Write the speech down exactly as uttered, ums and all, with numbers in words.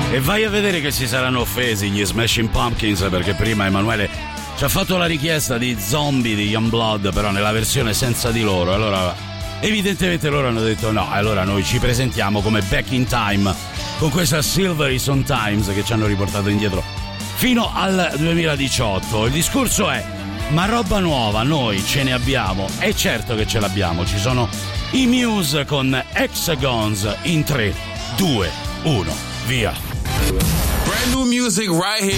E vai a vedere che si saranno offesi gli Smashing Pumpkins, perché prima Emanuele ci ha fatto la richiesta di Zombie di Youngblood, però nella versione senza di loro. Allora evidentemente loro hanno detto no, allora noi ci presentiamo come Back in Time con questa Silvery Sometimes che ci hanno riportato indietro fino al duemiladiciotto. Il discorso è: ma roba nuova noi ce ne abbiamo? E certo che ce l'abbiamo. Ci sono i Muse con Hexagons in tre, due, uno, via. Brand new music right here.